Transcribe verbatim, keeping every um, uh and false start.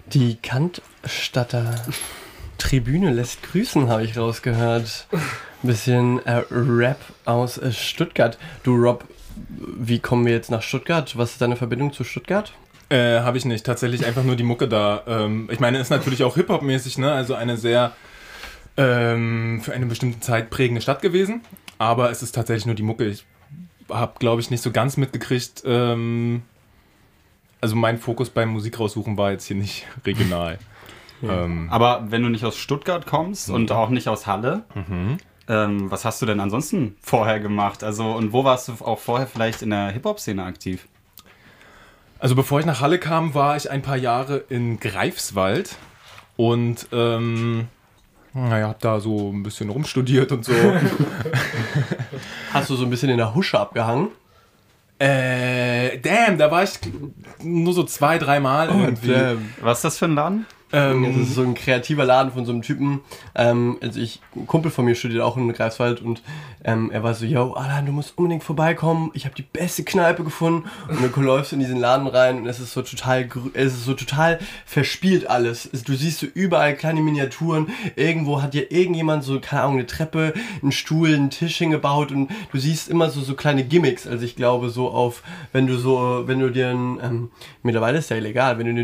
Die Cannstatter Tribüne lässt grüßen, habe ich rausgehört. Ein bisschen äh, Rap aus äh, Stuttgart. Du, Rob, wie kommen wir jetzt nach Stuttgart? Was ist deine Verbindung zu Stuttgart? Äh, habe ich nicht. Tatsächlich einfach nur die Mucke da. Ähm, ich meine, ist natürlich auch Hip-Hop-mäßig, ne? Also eine sehr ähm, für eine bestimmte Zeit prägende Stadt gewesen. Aber es ist tatsächlich nur die Mucke. Ich habe, glaube ich, nicht so ganz mitgekriegt. Ähm, also mein Fokus beim Musikraussuchen war jetzt hier nicht regional. Ja. Ähm, Aber wenn du nicht aus Stuttgart kommst mhm. und auch nicht aus Halle, mhm. ähm, was hast du denn ansonsten vorher gemacht? Also und wo warst du auch vorher vielleicht in der Hip-Hop-Szene aktiv? Also bevor ich nach Halle kam, war ich ein paar Jahre in Greifswald und ähm, naja, hab da so ein bisschen rumstudiert und so. Hast du so ein bisschen in der Husche abgehangen? Äh, damn, da war ich nur so zwei, dreimal irgendwie. Oh, was ist das für ein Laden? Ähm, das ist so ein kreativer Laden von so einem Typen. Ähm, also ich, ein Kumpel von mir studiert auch in Greifswald und ähm, er war so, yo, Alan, du musst unbedingt vorbeikommen. Ich habe die beste Kneipe gefunden. Und dann läufst du in diesen Laden rein und es ist so total, es ist so total verspielt alles. Du siehst so überall kleine Miniaturen. Irgendwo hat dir irgendjemand so, keine Ahnung, eine Treppe, einen Stuhl, einen Tisch hingebaut und du siehst immer so, so kleine Gimmicks. Also ich glaube so auf, wenn du so, wenn du dir ein, ähm, mittlerweile ist ja illegal, wenn du dir